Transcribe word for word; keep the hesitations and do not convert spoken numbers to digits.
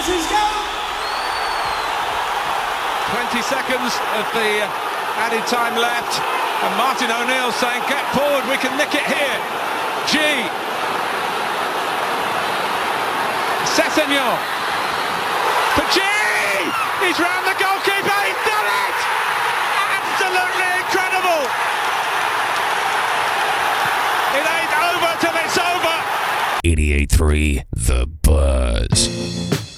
Francisco. twenty seconds of the added time left, and Martin O'Neill saying, get forward, we can nick it here. G. Sessegnon. For G! He's round the goalkeeper, he's done it! Absolutely incredible! It ain't over till it's over! eighty-eight point three The Buzz.